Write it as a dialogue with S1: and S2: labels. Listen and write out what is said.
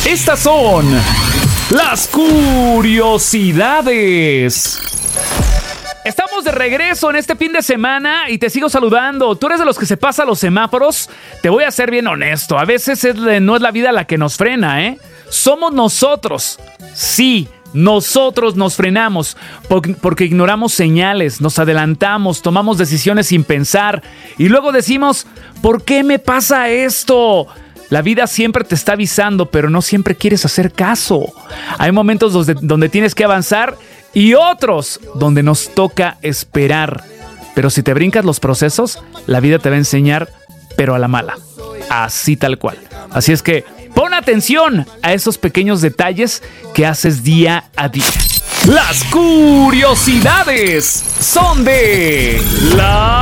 S1: Estas son las curiosidades. Estamos de regreso en este fin de semana y te sigo saludando. ¿Tú eres de los que se pasa los semáforos? Te voy a ser bien honesto. A veces no es la vida la que nos frena, ¿eh? Somos nosotros. Sí, nosotros nos frenamos porque ignoramos señales, nos adelantamos, tomamos decisiones sin pensar y luego decimos, ¿por qué me pasa esto? La vida siempre te está avisando, pero no siempre quieres hacer caso. Hay momentos donde tienes que avanzar y otros donde nos toca esperar. Pero si te brincas los procesos, la vida te va a enseñar, pero a la mala. Así tal cual. Así es que pon atención a esos pequeños detalles que haces día a día. Las curiosidades son de la